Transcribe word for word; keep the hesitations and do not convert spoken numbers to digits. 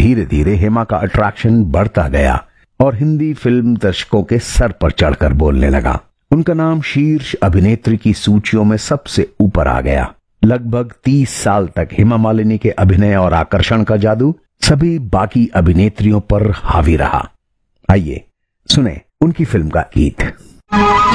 धीरे धीरे हेमा का अट्रैक्शन बढ़ता गया और हिंदी फिल्म दर्शकों के सर पर चढ़कर बोलने लगा। उनका नाम शीर्ष अभिनेत्री की सूचियों में सबसे ऊपर आ गया। लगभग तीस साल तक हेमा मालिनी के अभिनय और आकर्षण का जादू सभी बाकी अभिनेत्रियों पर हावी रहा। आइए सुने उनकी फिल्म का गीत।